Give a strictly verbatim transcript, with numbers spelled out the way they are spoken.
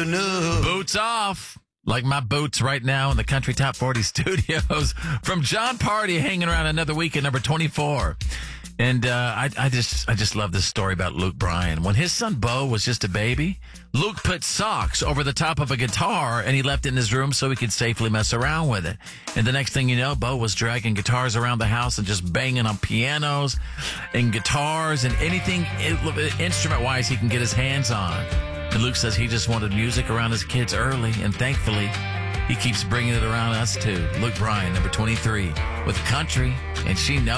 enough. Boots off. Like my boots right now in the Country Top forty studios. From John Party, hanging around another week at number twenty-four. And uh, I, I just I just love this story about Luke Bryan. When his son Bo was just a baby, Luke put socks over the top of a guitar and he left it in his room so he could safely mess around with it. And the next thing you know, Bo was dragging guitars around the house and just banging on pianos and guitars and anything instrument-wise he can get his hands on. And Luke says he just wanted music around his kids early, and thankfully, he keeps bringing it around us too. Luke Bryan, number twenty-three, with country, and she knows.